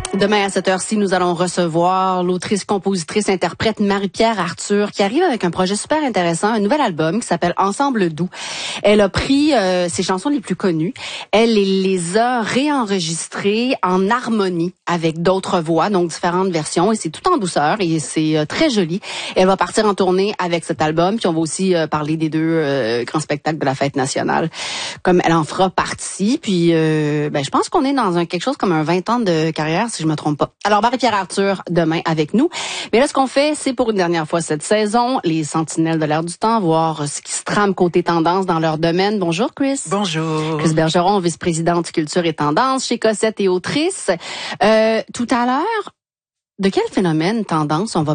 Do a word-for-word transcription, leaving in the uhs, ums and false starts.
Demain à cette heure-ci, nous allons recevoir l'autrice, compositrice, interprète Marie-Pierre Arthur qui arrive avec un projet super intéressant, un nouvel album qui s'appelle Ensemble doux. Elle a pris euh, ses chansons les plus connues, elle les a réenregistrées en harmonie avec d'autres voix, donc différentes versions, et c'est tout en douceur et c'est euh, très joli. Elle va partir en tournée avec cet album, puis on va aussi euh, parler des deux euh, grands spectacles de la Fête nationale, comme elle en fera partie. Puis euh, ben, je pense qu'on est dans un quelque chose comme un vingt ans de carrière, si je me trompe pas. Alors, Marie-Pierre Arthur, demain avec nous. Mais là, ce qu'on fait, c'est pour une dernière fois cette saison, les sentinelles de l'air du temps, voir ce qui se trame côté tendance dans leur domaine. Bonjour, Chris. Bonjour. Chris Bergeron, vice-présidente culture et tendance chez Cossette et autrice. Euh, tout à l'heure, de quel phénomène tendance on va